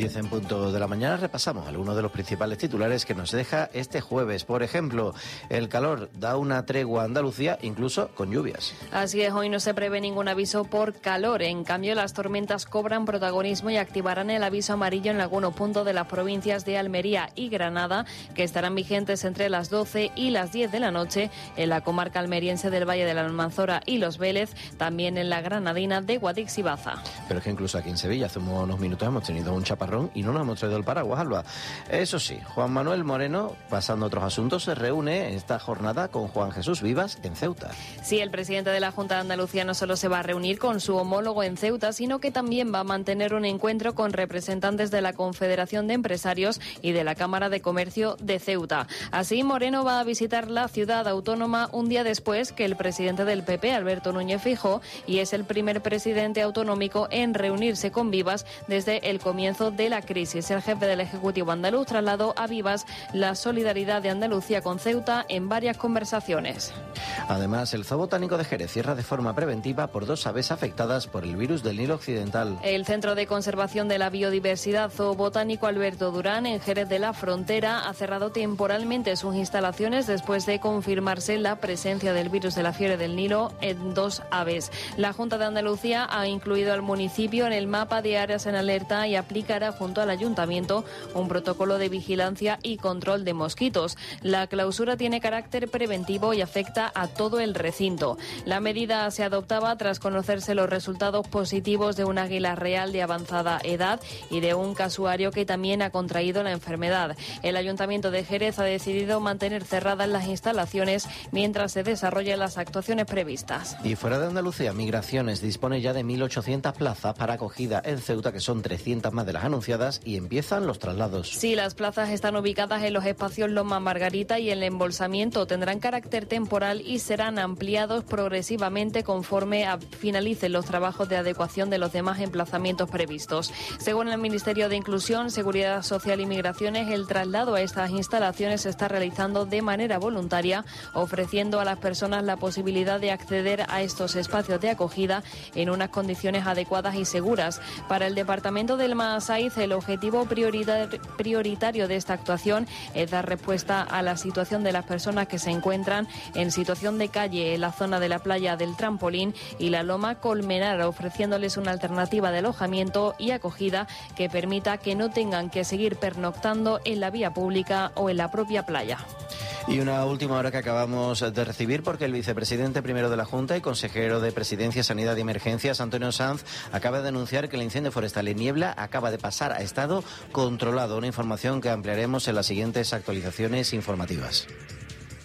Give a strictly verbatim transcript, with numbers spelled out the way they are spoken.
diez en punto de la mañana repasamos algunos de los principales titulares que nos deja este jueves. Por ejemplo, el calor da una tregua a Andalucía, incluso con lluvias. Así es, hoy no se prevé ningún aviso por calor. En cambio, las tormentas cobran protagonismo y activarán el aviso amarillo en algunos puntos de las provincias de Almería y Granada, que estarán vigentes entre las doce y las diez de la noche en la comarca almeriense del Valle de la Almanzora y Los Vélez, también en la granadina de Guadix y Baza. Pero es que incluso aquí en Sevilla hace unos minutos hemos tenido un chaparrón y no nos hemos traído el paraguas, Alba. Eso sí, Juan Manuel Moreno, pasando a otros asuntos, se reúne en esta jornada con Juan Jesús Vivas en Ceuta. Sí, el presidente de la Junta de Andalucía no solo se va a reunir con su homólogo en Ceuta, sino que también va a mantener un encuentro con representantes de la Confederación de Empresarios y de la Cámara de Comercio de Ceuta. Así, Moreno va a visitar la ciudad autónoma un día después que el presidente del P P, Alberto Núñez Feijóo, y es el primer presidente autonómico en reunirse con Vivas desde el comienzo de la crisis. El jefe del Ejecutivo andaluz trasladó a Vivas la solidaridad de Andalucía con Ceuta en varias conversaciones. Además, el Zoo Botánico de Jerez cierra de forma preventiva por dos aves afectadas por el virus del Nilo Occidental. El Centro de Conservación de la Biodiversidad Zoo Botánico Alberto Durán, en Jerez de la Frontera, ha cerrado temporalmente sus instalaciones después de confirmarse la presencia del virus de la fiebre del Nilo en dos aves. La Junta de Andalucía ha incluido al municipio en el mapa de áreas en alerta y aplicará junto al ayuntamiento un protocolo de vigilancia y control de mosquitos. La clausura tiene carácter preventivo y afecta a todo el recinto. La medida se adoptaba tras conocerse los resultados positivos de un águila real de avanzada edad y de un casuario que también ha contraído la enfermedad. El Ayuntamiento de Jerez ha decidido mantener cerradas las instalaciones mientras se desarrollan las actuaciones previstas. Y fuera de Andalucía, Migraciones dispone ya de mil ochocientas plazas para acogida en Ceuta, que son trescientas más de las anunciadas, y empiezan los traslados. Sí, las plazas están ubicadas en los espacios Loma Margarita y el embolsamiento tendrán carácter temporal y serán ampliados progresivamente conforme a finalicen los trabajos de adecuación de los demás emplazamientos previstos. Según el Ministerio de Inclusión, Seguridad Social y Migraciones, el traslado a estas instalaciones se está realizando de manera voluntaria, ofreciendo a las personas la posibilidad de acceder a estos espacios de acogida en unas condiciones adecuadas y seguras. Para el Departamento del Maasaiz, el objetivo prioritar- prioritario de esta actuación es dar respuesta a la situación de las personas que se encuentran en situación de calle en la zona de la playa del Trampolín y la Loma Colmenar, ofreciéndoles una alternativa de alojamiento y acogida que permita que no tengan que seguir pernoctando en la vía pública o en la propia playa. Y una última hora que acabamos de recibir, porque el vicepresidente primero de la Junta y consejero de Presidencia, Sanidad y Emergencias, Antonio Sanz, acaba de anunciar que el incendio forestal en Niebla acaba de pasar a estado controlado. Una información que ampliaremos en las siguientes actualizaciones informativas.